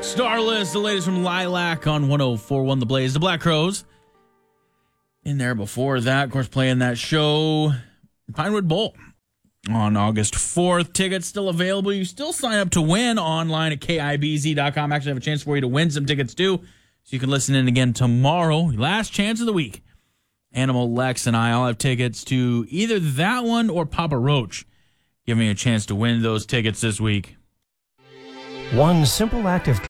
Starless, the latest from Lilac on 104.1 The Blaze. The Black Crowes in there before that, of course, playing that show, Pinewood Bowl, on August 4th. Tickets still available. You still sign up to win online at KIBZ.com. Actually have a chance for you to win some tickets too, so you can listen in again tomorrow. Last chance of the week. Animal, Lex, and I all have tickets to either that one or Papa Roach. Give me a chance to win those tickets this week. One simple act of...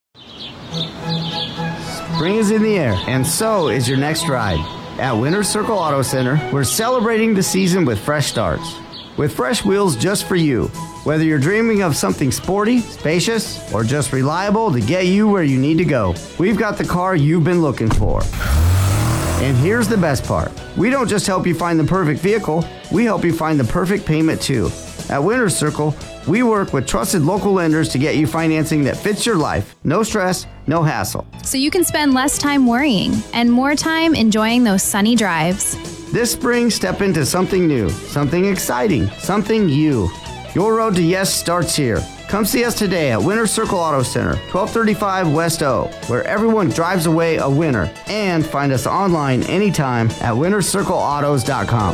Spring is in the air, and so is your next ride. At Winter Circle Auto Center, we're celebrating the season with fresh starts. With fresh wheels just for you. Whether you're dreaming of something sporty, spacious, or just reliable to get you where you need to go, we've got the car you've been looking for. And here's the best part. We don't just help you find the perfect vehicle, we help you find the perfect payment too. At Winter Circle, we work with trusted local lenders to get you financing that fits your life. No stress, no hassle. So you can spend less time worrying and more time enjoying those sunny drives. This spring, step into something new, something exciting, something you. Your road to yes starts here. Come see us today at Winter Circle Auto Center, 1235 West O, where everyone drives away a winner. And find us online anytime at wintercircleautos.com.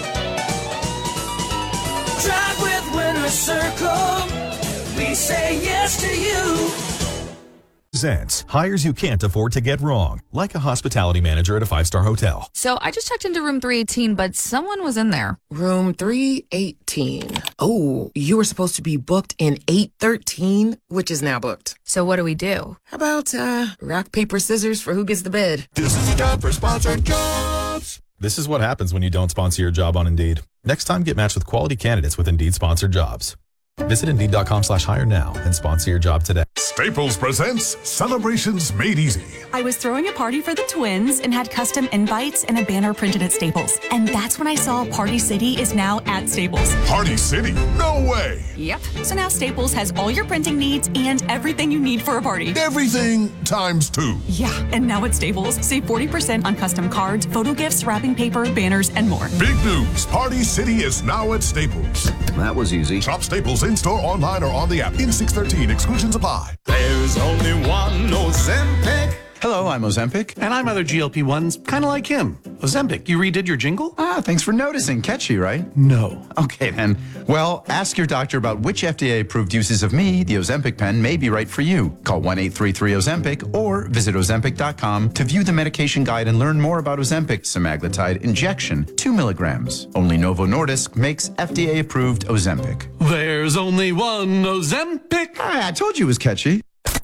Drive with Winter Circle. We say yes to you. Presents hires you can't afford to get wrong, like a hospitality manager at a five-star hotel. So I just checked into room 318, but someone was in there. Room 318. Oh, you were supposed to be booked in 813, which is now booked. So what do we do? How about rock, paper, scissors for who gets the bid? This is a job for sponsored jobs. This is what happens when you don't sponsor your job on Indeed. Next time, get matched with quality candidates with Indeed sponsored jobs. Visit Indeed.com/hire now and sponsor your job today. Staples presents Celebrations Made Easy. I was throwing a party for the twins and had custom invites and a banner printed at Staples. And that's when I saw Party City is now at Staples. Party City? No way! Yep. So now Staples has all your printing needs and everything you need for a party. Everything times 2. Yeah, and now at Staples, save 40% on custom cards, photo gifts, wrapping paper, banners, and more. Big news! Party City is now at Staples. That was easy. Shop Staples in-store, online, or on the app. In 613, exclusions apply. There's only one Ozempic. Hello, I'm Ozempic. And I'm other GLP-1s, kind of like him. Ozempic, you redid your jingle? Thanks for noticing. Catchy, right? No. Okay, then. Well, ask your doctor about which FDA-approved uses of me, the Ozempic pen, may be right for you. Call 1-833-OZEMPIC or visit Ozempic.com to view the medication guide and learn more about Ozempic semaglutide injection, 2 milligrams. Only Novo Nordisk makes FDA-approved Ozempic. There's only one Ozempic. I told you it was catchy.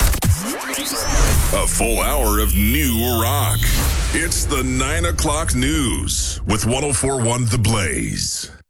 A full hour of new rock. It's the 9 o'clock news with 104.1 The Blaze.